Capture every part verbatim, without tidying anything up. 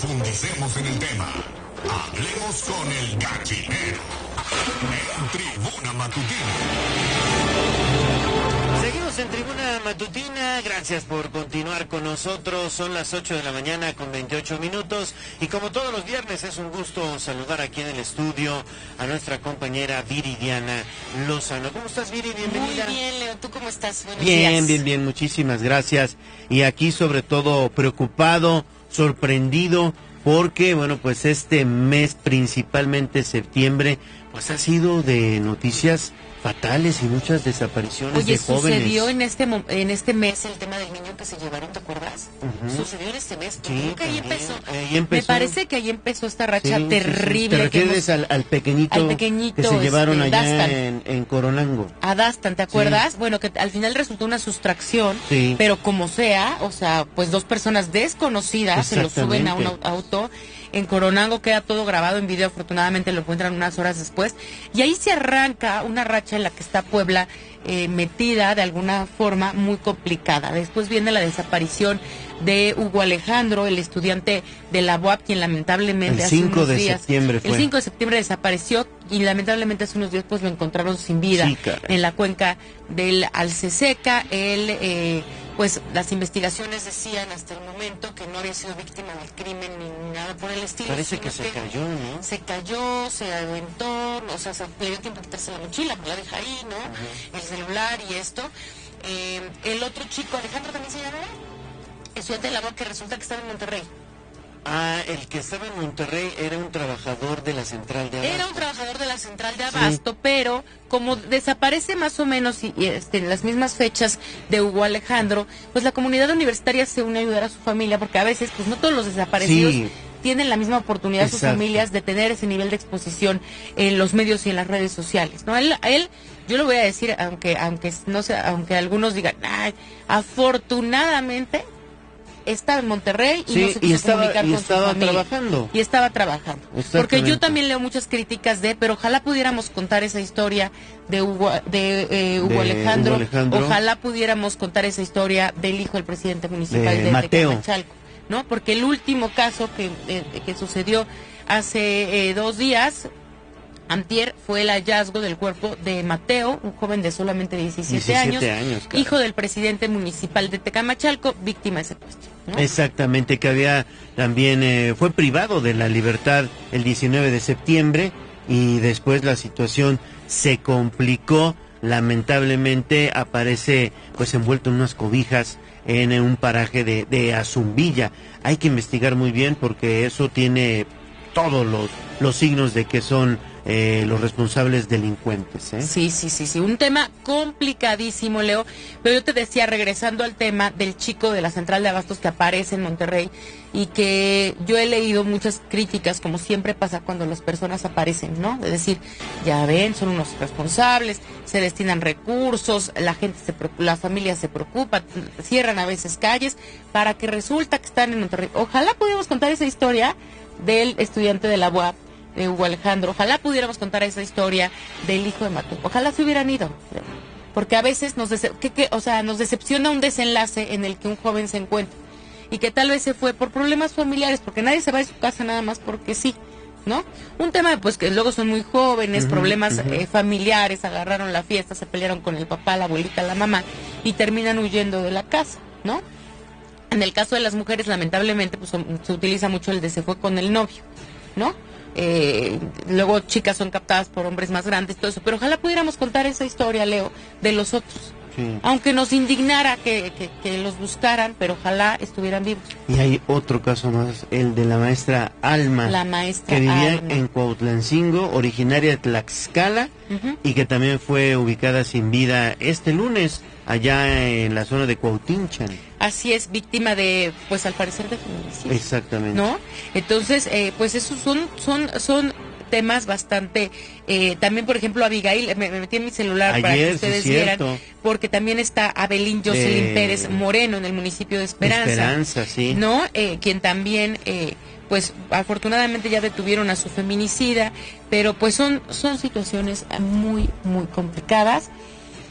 Profundicemos en el tema. Hablemos con el gallinero en Tribuna Matutina. Seguimos en Tribuna Matutina, gracias por continuar con nosotros, son las ocho de la mañana con veintiocho minutos y como todos los viernes es un gusto saludar aquí en el estudio a nuestra compañera Viridiana Lozano. ¿Cómo estás, Viri? Bienvenida. Muy bien, Leo, ¿tú cómo estás? Buenos bien, días. bien, bien, muchísimas gracias y aquí sobre todo preocupado, sorprendido porque, bueno, pues este mes, principalmente septiembre, pues ha sido de noticias fatales y muchas desapariciones Oye, de jóvenes. sucedió en este en este mes el tema del niño que se llevaron, ¿te acuerdas? Uh-huh. Sucedió en este mes, Sí, creo que ahí también. empezó. Ahí empezó. Me parece que ahí empezó esta racha Sí, terrible. sí, sí. ¿Te refieres que hemos, al, al, pequeñito al pequeñito que se llevaron este, allá Dastan. en, en Coronango? A Dastan, ¿te acuerdas? Sí. Bueno, que al final resultó una sustracción, sí. pero como sea, o sea, pues dos personas desconocidas se lo suben a un auto. En Coronango queda todo grabado en video, afortunadamente lo encuentran unas horas después, y ahí se arranca una racha en la que está Puebla eh, metida de alguna forma muy complicada. Después viene la desaparición de Hugo Alejandro, el estudiante de la U A P, quien lamentablemente el hace cinco unos de días, septiembre fue. el cinco de septiembre desapareció y lamentablemente hace unos días pues lo encontraron sin vida sí, en la cuenca del Alceseca. Él eh, pues las investigaciones decían hasta el momento que no había sido víctima del crimen ni nada por el estilo. Parece que se que cayó, ¿no? Se cayó, se aventó, o sea, se le dio tiempo de quitarse la mochila, la deja ahí, ¿no? Uh-huh. El celular y esto. Eh, el otro chico, Alejandro también se llama, estudiante de la U A P, que resulta que estaba en Monterrey. Ah, el que estaba en Monterrey era un trabajador de la central de Abasto. Era un trabajador de la central de Abasto, sí. Pero como desaparece más o menos y, y este, en las mismas fechas de Hugo Alejandro, pues la comunidad universitaria se une a ayudar a su familia, porque a veces pues no todos los desaparecidos sí. tienen la misma oportunidad, Exacto. sus familias, de tener ese nivel de exposición en los medios y en las redes sociales, ¿no? Él, él yo lo voy a decir, aunque aunque no sé, aunque algunos digan, ay, afortunadamente estaba en Monterrey y sí, no se quiso y estaba, comunicar y con estaba su familia. trabajando. Y estaba trabajando. Porque yo también leo muchas críticas de, pero ojalá pudiéramos contar esa historia de Hugo, de, eh, Hugo, de Alejandro. Hugo Alejandro. Ojalá pudiéramos contar esa historia del hijo del presidente municipal de, de Mateo. Tecamachalco, ¿no? Porque el último caso que, eh, que sucedió hace eh, dos días, antier, fue el hallazgo del cuerpo de Mateo, un joven de solamente diecisiete años, años hijo del presidente municipal de Tecamachalco, víctima de secuestro, ¿no? Exactamente, que había también, eh, fue privado de la libertad el diecinueve de septiembre y después la situación se complicó, lamentablemente aparece pues envuelto en unas cobijas en un paraje de, de Azumbilla. Hay que investigar muy bien porque eso tiene todos los, los signos de que son Eh, los responsables delincuentes, ¿eh? Sí, sí, sí, sí, un tema complicadísimo, Leo, pero yo te decía, regresando al tema del chico de la central de abastos que aparece en Monterrey y que yo he leído muchas críticas, como siempre pasa cuando las personas aparecen, ¿no? De decir, ya ven, son unos responsables, se destinan recursos, la gente, se la familia se preocupa, cierran a veces calles, para que resulta que están en Monterrey. Ojalá pudiéramos contar esa historia del estudiante de la U A P, de Hugo Alejandro, ojalá pudiéramos contar esa historia del hijo de Mateo, ojalá se hubieran ido, porque a veces nos, dece que, que, o sea, nos decepciona un desenlace en el que un joven se encuentra y que tal vez se fue por problemas familiares, porque nadie se va de su casa nada más porque sí, ¿no? Un tema pues que luego son muy jóvenes, uh-huh, problemas uh-huh. eh, familiares, agarraron la fiesta, se pelearon con el papá, la abuelita, la mamá y terminan huyendo de la casa, ¿no? En el caso de las mujeres, lamentablemente, pues se utiliza mucho el de se fue con el novio, ¿no? Eh, luego chicas son captadas por hombres más grandes, todo eso, pero ojalá pudiéramos contar esa historia, Leo, de los otros. Sí. Aunque nos indignara que, que, que los buscaran, pero ojalá estuvieran vivos. Y hay otro caso más, el de la maestra Alma, la maestra que vivía Alma. en Cuautlancingo, originaria de Tlaxcala, uh-huh. y que también fue ubicada sin vida este lunes, allá en la zona de Cuautinchan. Así es, víctima de, pues al parecer de feminicidio. Exactamente. ¿No? Entonces, eh, pues esos son, son, son temas bastante, eh, también por ejemplo Abigail, me, me metí en mi celular Ayer, para que ustedes sí, vieran, cierto. Porque también está Abelín Jocelyn de... Pérez Moreno en el municipio de Esperanza. Esperanza, sí. ¿No? Eh, quien también, eh, pues afortunadamente ya detuvieron a su feminicida, pero pues son, son situaciones muy, muy complicadas.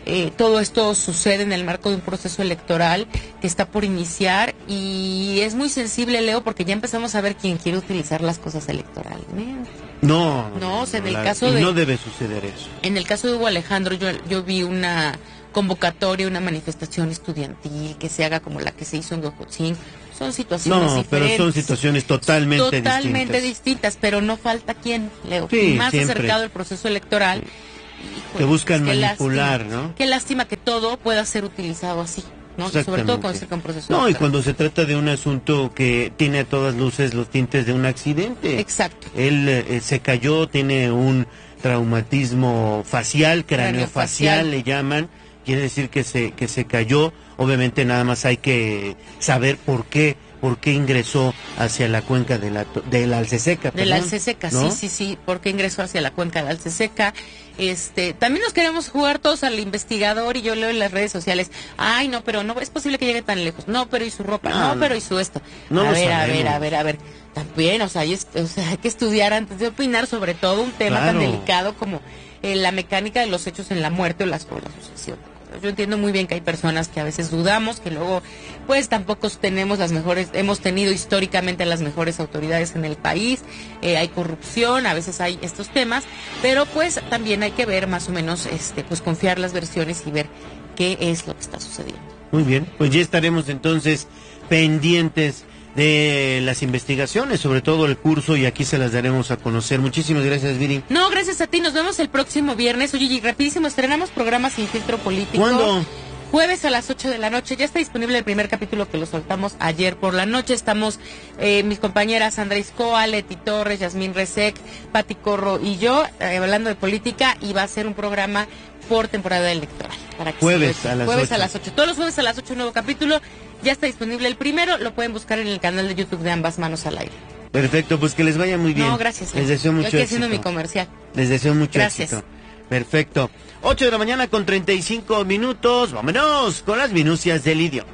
Eh, todo esto sucede en el marco de un proceso electoral que está por iniciar y es muy sensible, Leo, porque ya empezamos a ver quién quiere utilizar las cosas electoralmente. No, no, o sea, en el la, caso de... No debe suceder eso. En el caso de Hugo Alejandro, yo, yo vi una convocatoria, una manifestación estudiantil que se haga como la que se hizo en Huejotzingo. Son situaciones no, diferentes. pero son situaciones totalmente, totalmente distintas. distintas, pero no falta quien, Leo. Sí, más siempre. acercado el proceso electoral. Sí. Híjole, que buscan qué manipular, lástima, ¿no? Qué lástima que todo pueda ser utilizado así, ¿no? Sobre todo cuando se un proceso No, electoral. y cuando se trata de un asunto que tiene a todas luces los tintes de un accidente. Exacto. Él eh, se cayó, tiene un traumatismo facial, craneofacial le llaman, quiere decir que se que se cayó. Obviamente nada más hay que saber por qué por qué ingresó hacia la cuenca de la de la Alceseca. De la Alceseca, ¿no? sí, sí, sí, por qué ingresó hacia la cuenca de la Alceseca. Este, también nos queremos jugar todos al investigador y yo leo en las redes sociales, ay, no, pero no es posible que llegue tan lejos. No, pero y su ropa, no, no, no pero y su esto. No a lo ver, sabemos. a ver, a ver, a ver. También, o sea, hay, o sea, hay que estudiar antes de opinar sobre todo un tema claro. tan delicado como eh, la mecánica de los hechos en la muerte o, las, o la sucesión. Yo entiendo muy bien que hay personas que a veces dudamos, que luego pues tampoco tenemos las mejores, hemos tenido históricamente las mejores autoridades en el país, eh, hay corrupción, a veces hay estos temas, pero pues también hay que ver más o menos, este, pues confiar las versiones y ver qué es lo que está sucediendo. Muy bien, pues ya estaremos entonces pendientes de las investigaciones, sobre todo el curso, y aquí se las daremos a conocer. Muchísimas gracias, Viri. No, gracias a ti, nos vemos el próximo viernes. Oye, y rapidísimo, estrenamos programa Sin Filtro Político. ¿Cuándo? Jueves a las ocho de la noche, ya está disponible el primer capítulo que lo soltamos ayer por la noche. Estamos eh, mis compañeras Andrea Iscoa, Leti Torres, Yasmín Resec, Pati Corro y yo, eh, hablando de política, y va a ser un programa por temporada electoral. Para que jueves se a las jueves ocho. a las ocho. Todos los jueves a las ocho, un nuevo capítulo. Ya está disponible el primero, lo pueden buscar en el canal de YouTube de Ambas Manos al Aire. Perfecto, pues que les vaya muy bien. No, gracias. Les deseo mucho Yo aquí éxito. haciendo mi comercial. Les deseo mucho Gracias. éxito. Perfecto. ocho de la mañana con treinta y cinco minutos. Vámonos con las minucias del idioma.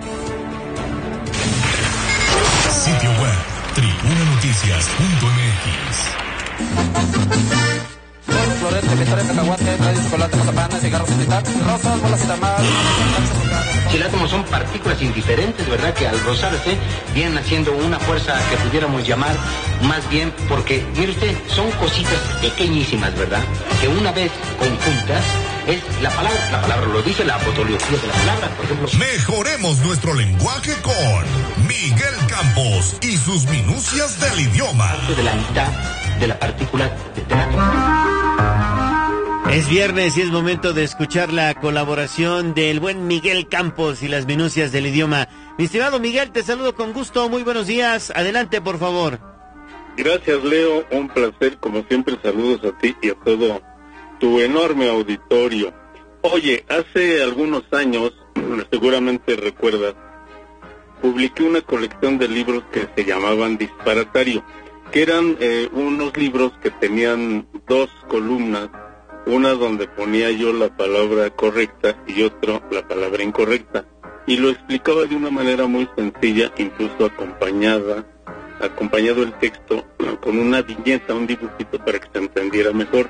Sitio web, tribuna noticias punto m x. Florete, victoria, cacahuate, radio, chocolate, mazapán, cigarros, rosas, bolas y tamal. Si el átomo son partículas indiferentes, ¿verdad? Que al rozarse vienen haciendo una fuerza que pudiéramos llamar más bien, porque, mire usted, son cositas pequeñísimas, ¿verdad? Que una vez conjuntas es la palabra, la palabra lo dice, la apotología de la palabra, por ejemplo. Mejoremos nuestro lenguaje con Miguel Campos y sus minucias del idioma. De la mitad de la partícula del átomo. Es viernes y es momento de escuchar la colaboración del buen Miguel Campos y las minucias del idioma. Mi estimado Miguel, te saludo con gusto, muy buenos días, adelante por favor. Gracias, Leo, un placer, como siempre, saludos a ti y a todo tu enorme auditorio. Oye, hace algunos años, seguramente recuerdas, publiqué una colección de libros que se llamaban Disparatario, que eran eh, unos libros que tenían dos columnas, una donde ponía yo la palabra correcta y otro la palabra incorrecta, y lo explicaba de una manera muy sencilla, incluso acompañada, acompañado el texto con una viñeta, un dibujito para que se entendiera mejor.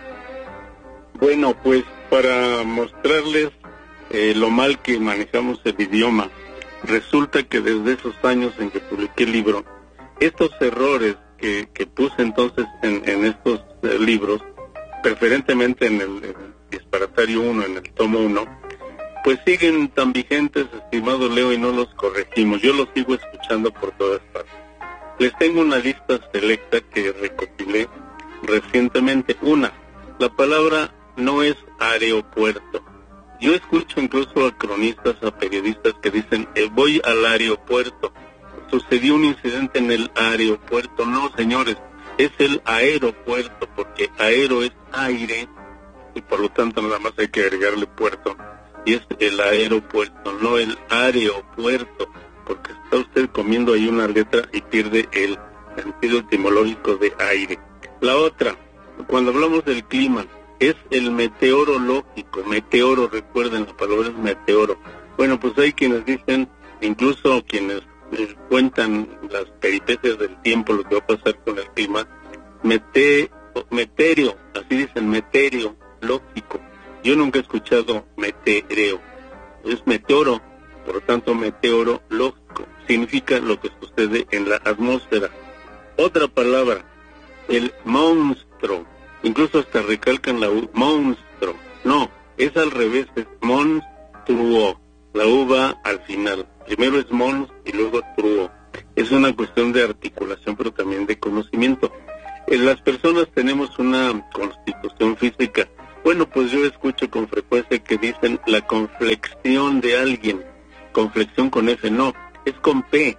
Bueno, pues para mostrarles eh, lo mal que manejamos el idioma, resulta que desde esos años en que publiqué el libro, estos errores que, que puse entonces en, en estos eh, libros, preferentemente en el, en el Disparatario uno, en el tomo uno, pues siguen tan vigentes, estimado Leo, y no los corregimos. Yo los sigo escuchando por todas partes. Les tengo una lista selecta que recopilé recientemente. Una, la palabra no es aeropuerto. Yo escucho incluso a cronistas, a periodistas que dicen, eh, voy al aeropuerto. Sucedió un incidente en el aeropuerto. No, señores, es el aeropuerto, porque aero es aire, y por lo tanto nada más hay que agregarle puerto, y es el aeropuerto, no el aeropuerto, porque está usted comiendo ahí una letra y pierde el sentido etimológico de aire. La otra, cuando hablamos del clima, es el meteorológico, meteoro, recuerden, la palabra es meteoro. Bueno, pues hay quienes dicen, incluso quienes eh, cuentan las peripecias del tiempo, lo que va a pasar con el clima, mete, meterio, así dicen, meteorológico. Yo nunca he escuchado meteoreo. Es meteoro, por lo tanto meteoro lógico. Significa lo que sucede en la atmósfera. Otra palabra, el monstruo. Incluso hasta recalcan la U, monstruo. No, es al revés, es monstruo. La U va al final. Primero es mons y luego truo. Es una cuestión de articulación, pero también de conocimiento. En las personas tenemos una constitución física. Bueno, pues yo escucho con frecuencia que dicen la conflexión de alguien. Conflexión con F, no, es con P.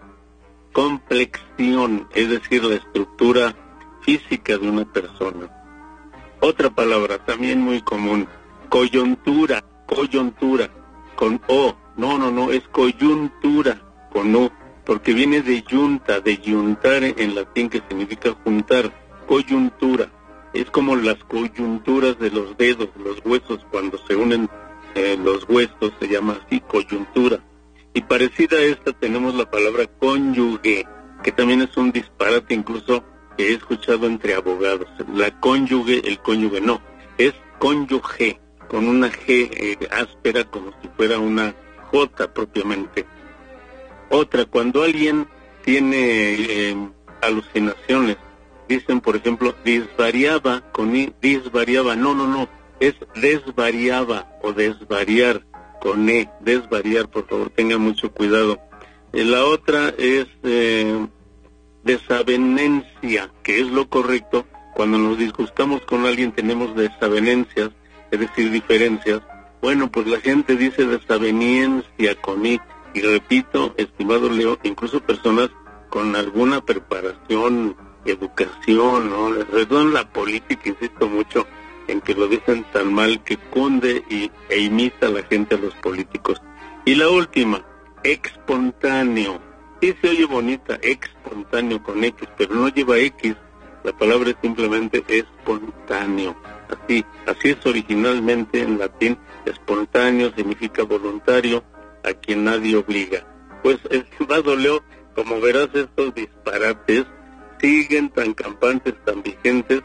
Complexión, es decir, la estructura física de una persona. Otra palabra también muy común, coyuntura, coyuntura, con O. No, no, no, es coyuntura, con O, porque viene de yunta, de yuntare en latín, que significa juntar, coyuntura. Es como las coyunturas de los dedos, los huesos, cuando se unen eh, los huesos, se llama así, coyuntura. Y parecida a esta tenemos la palabra cónyuge, que también es un disparate incluso que he escuchado entre abogados. La cónyuge, el cónyuge, no, es cónyuge, con una G eh, áspera, como si fuera una J propiamente. Otra, cuando alguien tiene eh, alucinaciones, dicen, por ejemplo, disvariaba, con I, disvariaba, no, no, no, es desvariaba o desvariar, con E, desvariar, por favor, tengan mucho cuidado. Eh, la otra es eh, desavenencia, que es lo correcto. Cuando nos disgustamos con alguien tenemos desavenencias, es decir, diferencias. Bueno, pues la gente dice desaveniencia con I, y repito, estimado Leo, incluso personas con alguna preparación, educación, ¿no? Sobre todo en la política, insisto mucho en que lo dicen tan mal que cunde y, e imita a la gente a los políticos. Y la última, espontáneo. Sí se oye bonita, espontáneo con X, pero no lleva X, la palabra es simplemente espontáneo. Así, así es originalmente en latín. Espontáneo significa voluntario, a quien nadie obliga. Pues, estimado Leo, como verás, estos disparates siguen tan campantes, tan vigentes.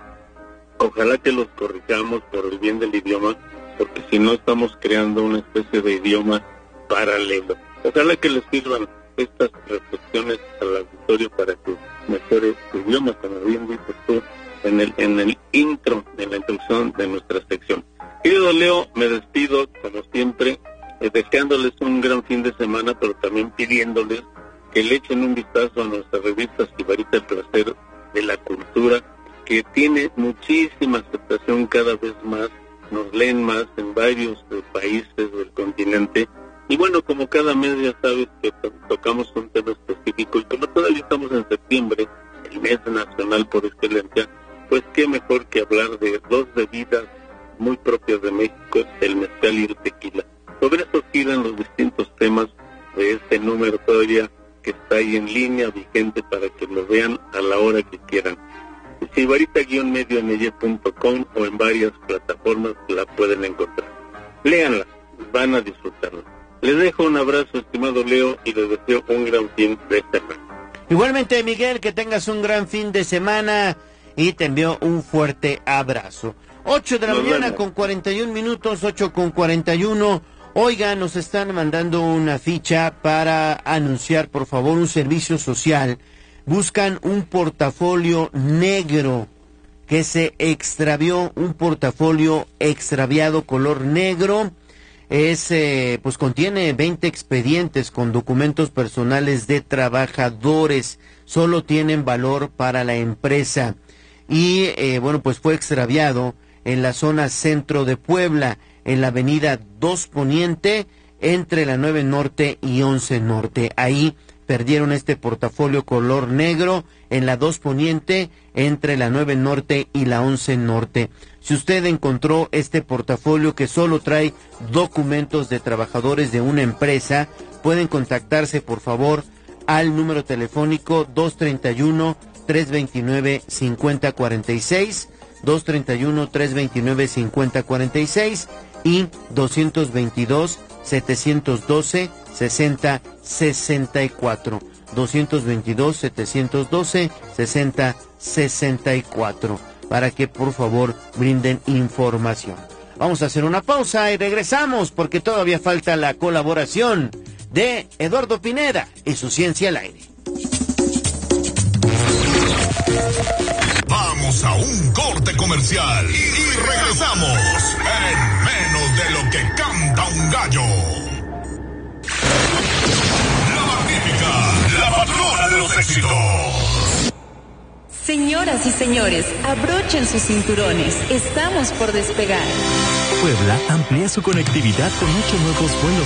Ojalá que los corrijamos por el bien del idioma, porque si no estamos creando una especie de idioma paralelo. Ojalá que les sirvan estas reflexiones al auditorio para que mejore su idioma, como bien dices tú en el, en el intro, en la introducción de nuestra sección. Querido Leo, me despido, como siempre, eh, deseándoles un gran fin de semana, pero también pidiéndoles que le echen un vistazo a nuestra revista Sibarita, el placer de la cultura, que tiene muchísima aceptación cada vez más, nos leen más en varios eh, países del continente, y bueno, como cada mes ya sabes que to tocamos un tema específico, y como todavía estamos en septiembre, el mes nacional por excelencia, pues qué mejor que hablar de dos bebidas muy propias de México, el mezcal y el tequila. Sobre eso giran los distintos temas de este número todavía que está ahí en línea, vigente, para que lo vean a la hora que quieran. Sibarita guión medio en ella punto com o en varias plataformas la pueden encontrar. Léanla, van a disfrutarla. Les dejo un abrazo, estimado Leo, y les deseo un gran fin de semana. Igualmente, Miguel, que tengas un gran fin de semana y te envío un fuerte abrazo. ocho de la mañana con cuarenta y un minutos, ocho con cuarenta y uno. Oiga, nos están mandando una ficha para anunciar, por favor, un servicio social. Buscan un portafolio negro que se extravió, un portafolio extraviado color negro. Es, eh, pues contiene veinte expedientes con documentos personales de trabajadores. Solo tienen valor para la empresa. Y, eh, bueno, pues fue extraviado en la zona centro de Puebla, en la avenida dos Poniente, entre la nueve Norte y once Norte. Ahí perdieron este portafolio color negro en la dos Poniente, entre la nueve Norte y la once Norte. Si usted encontró este portafolio que solo trae documentos de trabajadores de una empresa, pueden contactarse, por favor, al número telefónico dos treinta y uno, tres veintinueve, cincuenta cuarenta y seis, dos treinta y uno, tres veintinueve, cincuenta cuarenta y seis y doscientos veintidós, setecientos doce, sesenta sesenta y cuatro. doscientos veintidós, setecientos doce, sesenta sesenta y cuatro. Para que por favor brinden información. Vamos a hacer una pausa y regresamos porque todavía falta la colaboración de Eduardo Pineda y su Ciencia al Aire. Vamos a un corte comercial y, y regresamos en menos de lo que canta un gallo. La Magnífica, la patrona de los éxitos. Señoras y señores, abrochen sus cinturones. Estamos por despegar. Puebla amplía su conectividad con ocho nuevos vuelos